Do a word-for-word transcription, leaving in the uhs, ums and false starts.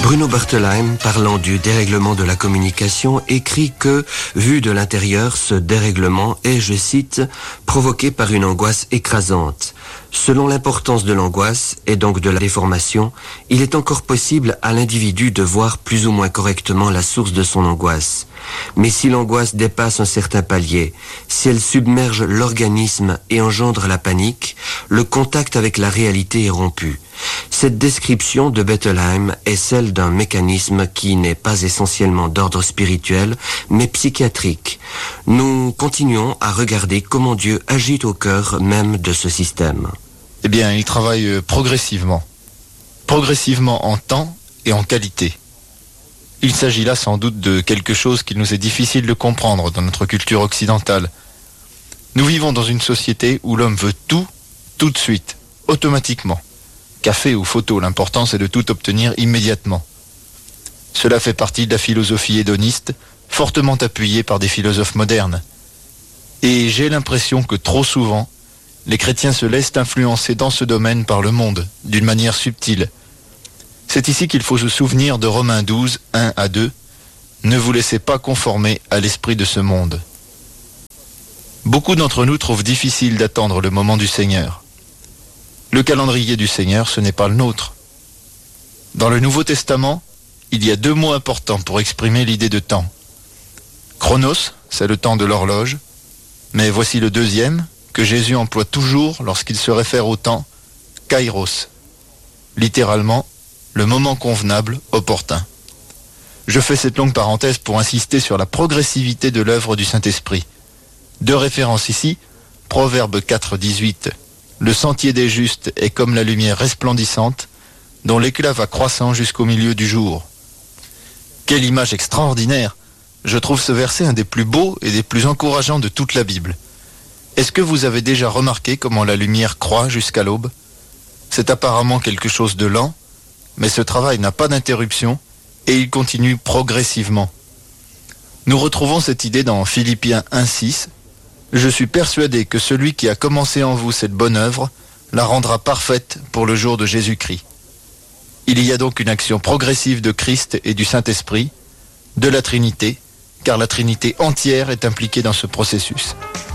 Bruno Bertelheim, parlant du dérèglement de la communication, écrit que, vu de l'intérieur, ce dérèglement est, je cite, provoqué par une angoisse écrasante. Selon l'importance de l'angoisse, et donc de la déformation, il est encore possible à l'individu de voir plus ou moins correctement la source de son angoisse. Mais si l'angoisse dépasse un certain palier, si elle submerge l'organisme et engendre la panique, le contact avec la réalité est rompu. Cette description de Bettelheim est celle d'un mécanisme qui n'est pas essentiellement d'ordre spirituel, mais psychiatrique. Nous continuons à regarder comment Dieu agit au cœur même de ce système. Eh bien, il travaille progressivement. Progressivement en temps et en qualité. Il s'agit là sans doute de quelque chose qu'il nous est difficile de comprendre dans notre culture occidentale. Nous vivons dans une société où l'homme veut tout, tout de suite, automatiquement. Café ou photo, l'important c'est de tout obtenir immédiatement. Cela fait partie de la philosophie hédoniste, fortement appuyée par des philosophes modernes. Et j'ai l'impression que trop souvent, les chrétiens se laissent influencer dans ce domaine par le monde, d'une manière subtile. C'est ici qu'il faut se souvenir de Romains douze, un à deux. Ne vous laissez pas conformer à l'esprit de ce monde. Beaucoup d'entre nous trouvent difficile d'attendre le moment du Seigneur. Le calendrier du Seigneur, ce n'est pas le nôtre. Dans le Nouveau Testament, il y a deux mots importants pour exprimer l'idée de temps. Chronos, c'est le temps de l'horloge, mais voici le deuxième, que Jésus emploie toujours lorsqu'il se réfère au temps, kairos. Littéralement, le moment convenable, opportun. Je fais cette longue parenthèse pour insister sur la progressivité de l'œuvre du Saint-Esprit. Deux références ici, Proverbe quatre, dix-huit. Le sentier des justes est comme la lumière resplendissante, dont l'éclat va croissant jusqu'au milieu du jour. Quelle image extraordinaire! Je trouve ce verset un des plus beaux et des plus encourageants de toute la Bible. Est-ce que vous avez déjà remarqué comment la lumière croît jusqu'à l'aube? C'est apparemment quelque chose de lent, mais ce travail n'a pas d'interruption et il continue progressivement. Nous retrouvons cette idée dans Philippiens un, six. Je suis persuadé que celui qui a commencé en vous cette bonne œuvre la rendra parfaite pour le jour de Jésus-Christ. Il y a donc une action progressive de Christ et du Saint-Esprit, de la Trinité, car la Trinité entière est impliquée dans ce processus.